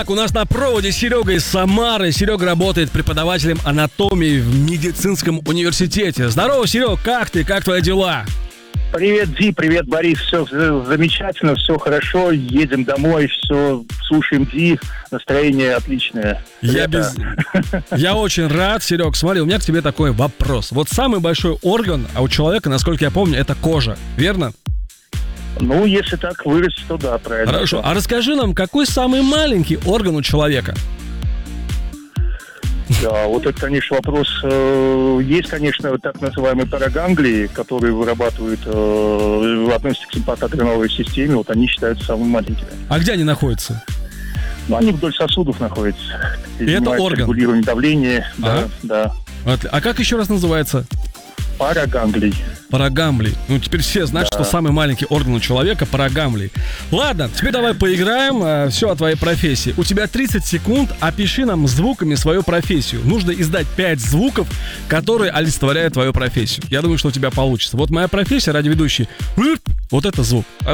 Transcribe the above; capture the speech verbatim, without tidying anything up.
Так, у нас на проводе Серега из Самары. Серега работает преподавателем анатомии в медицинском университете. Здорово, Серег, как ты? Как твои дела? Привет, Ди, привет, Борис. Все замечательно, все хорошо. Едем домой, все, слушаем Ди. Настроение отличное. Я, без... я очень рад, Серег. Смотри, у меня к тебе такой вопрос. Вот самый большой орган, а у человека, насколько я помню, это кожа, верно? Ну, если так вырасти, то да, правильно. Хорошо, а расскажи нам, какой самый маленький орган у человека? Да, вот это, конечно, вопрос. Есть, конечно, так называемые параганглии, которые вырабатывают, относятся к симпатоадреновой системе, вот они считаются самыми маленькими. А где они находятся? Ну, они вдоль сосудов находятся. И это орган? Регулирование давления, ага. да, да. А как еще раз называется? Параганглий. Парагамблий. Ну, теперь все знают, да. что самый маленький орган у человека – парагамблий. Ладно, теперь давай поиграем. Все о твоей профессии. У тебя тридцать секунд. Опиши нам звуками свою профессию. Нужно издать пять звуков, которые олицетворяют твою профессию. Я думаю, что у тебя получится. Вот моя профессия, радиоведущий. Вот это звук.